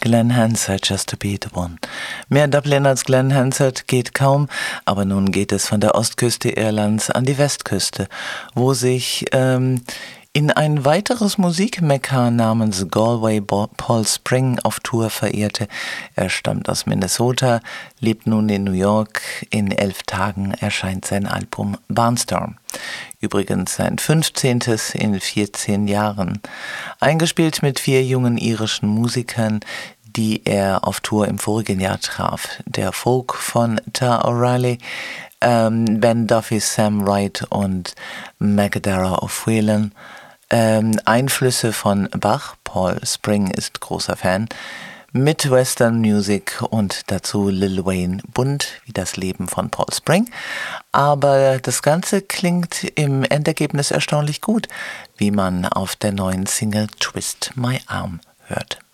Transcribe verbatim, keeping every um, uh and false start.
Glenn Hansard, Just to Be the One. Mehr Dublin als Glenn Hansard geht kaum, aber nun geht es von der Ostküste Irlands an die Westküste, wo sich ähm, in ein weiteres Musikmekka namens Galway Paul Spring auf Tour verehrte. Er stammt aus Minnesota, lebt nun in New York. In elf Tagen erscheint sein Album Barnstorm. Übrigens sein fünfzehntes in vierzehn Jahren. Eingespielt mit vier jungen irischen Musikern, die er auf Tour im vorigen Jahr traf. Der Folk von Ta O'Reilly, ähm, Ben Duffy, Sam Wright und Magadara of Whelan. Ähm, Einflüsse von Bach, Paul Spring ist großer Fan, mit Western Music und dazu Lil Wayne, bunt wie das Leben von Paul Spring. Aber das Ganze klingt im Endergebnis erstaunlich gut, wie man auf der neuen Single Twist My Arm hört.